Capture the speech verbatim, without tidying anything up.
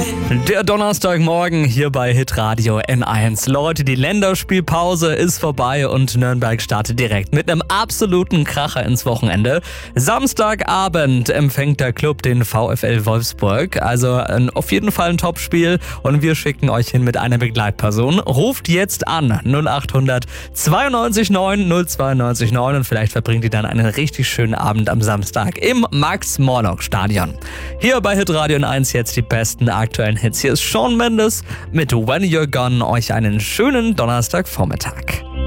Der Donnerstagmorgen hier bei Hitradio N eins. Leute, die Länderspielpause ist vorbei und Nürnberg startet direkt mit einem absoluten Kracher ins Wochenende. Samstagabend empfängt der Club den VfL Wolfsburg. Also ein, auf jeden Fall ein Topspiel und wir schicken euch hin mit einer Begleitperson. Ruft jetzt an null acht hundert zweiundneunzig neun null zweiundneunzig neun und vielleicht verbringt ihr dann einen richtig schönen Abend am Samstag im Max-Morlock-Stadion. Hier bei Hitradio N eins jetzt die besten aktuellen Hits. Hier ist Shawn Mendes mit When You're Gone. Euch einen schönen Donnerstagvormittag.